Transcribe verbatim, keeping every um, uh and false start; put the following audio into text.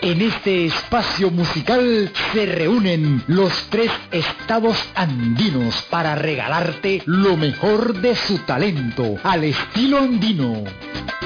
En este espacio musical se reúnen los tres estados andinos para regalarte lo mejor de su talento al estilo andino.